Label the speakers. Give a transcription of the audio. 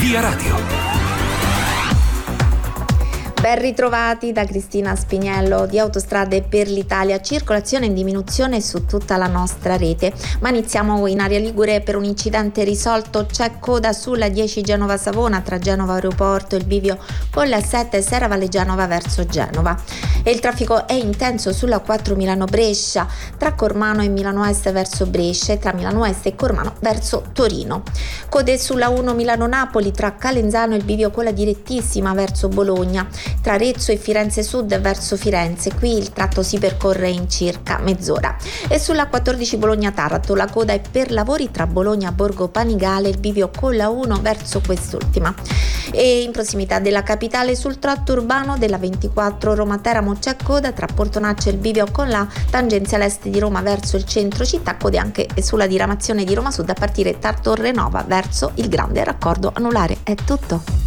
Speaker 1: Via Radio.
Speaker 2: Ben ritrovati da Cristina Spiniello di Autostrade per l'Italia. Circolazione in diminuzione su tutta la nostra rete, ma iniziamo in area ligure per un incidente risolto. C'è coda sulla 10 Genova-Savona tra Genova Aeroporto e il bivio con la 7 Serravalle Genova verso Genova, e il traffico è intenso sulla 4 Milano-Brescia tra Cormano e Milano Est verso Brescia e tra Milano Est e Cormano verso Torino. Code sulla 1 Milano-Napoli tra Calenzano e il bivio con la direttissima verso Bologna, tra Arezzo e Firenze Sud verso Firenze. Qui il tratto si percorre in circa mezz'ora. E sulla 14 Bologna-Taranto la coda è per lavori tra Bologna Borgo Panigale e il bivio con la 1 verso quest'ultima. E in prossimità della capitale sul tratto urbano della 24 Roma-Teramo c'è coda tra Portonaccio e il bivio con la tangenziale est di Roma verso il centro città. Code anche sulla diramazione di Roma Sud a partire da Torre Nova verso il grande raccordo anulare. È tutto.